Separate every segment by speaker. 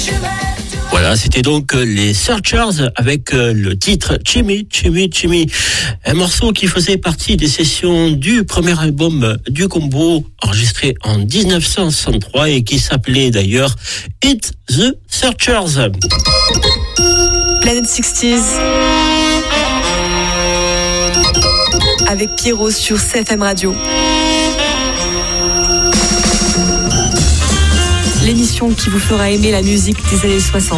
Speaker 1: Voilà, c'était donc les Searchers avec le titre Chimmy, Chimmy, Chimmy. Un morceau qui faisait partie des sessions du premier album du combo enregistré en 1963 et qui s'appelait d'ailleurs It's the Searchers.
Speaker 2: Planet 60s avec Pierrot sur CFM Radio. L'émission qui vous fera aimer la musique des années 60.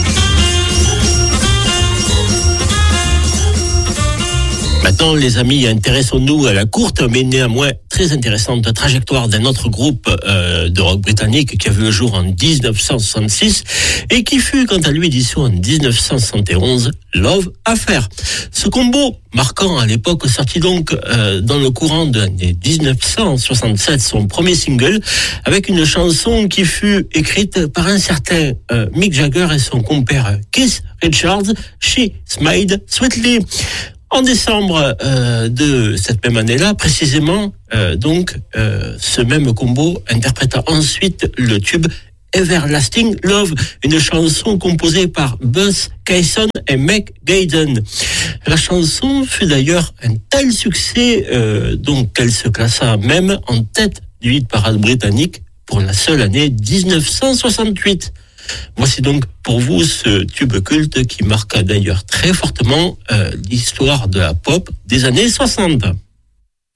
Speaker 1: Maintenant, les amis, intéressons-nous à la courte, mais néanmoins très intéressante trajectoire d'un autre groupe de rock britannique qui a vu le jour en 1966 et qui fut quant à lui édition en 1971, Love Affair. Ce combo, marquant à l'époque, sortit donc dans le courant de l'année 1967 son premier single avec une chanson qui fut écrite par un certain Mick Jagger et son compère Keith Richards, She Smiled Sweetly. En décembre de cette même année-là, précisément, ce même combo interpréta ensuite le tube Everlasting Love, une chanson composée par Buzz Cason et Meg Gaiden. La chanson fut d'ailleurs un tel succès qu'elle se classa même en tête du hit parade britannique pour la seule année 1968. Voici donc pour vous ce tube culte qui marqua d'ailleurs très fortement l'histoire de la pop des années 60.